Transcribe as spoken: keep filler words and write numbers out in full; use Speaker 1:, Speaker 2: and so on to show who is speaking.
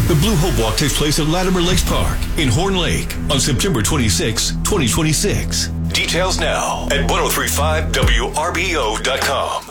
Speaker 1: The Blue Hope Walk takes place at Latimer Lakes Park in Horn Lake on September twenty-sixth, twenty twenty-six. Details now at ten thirty-five W R B O dot com.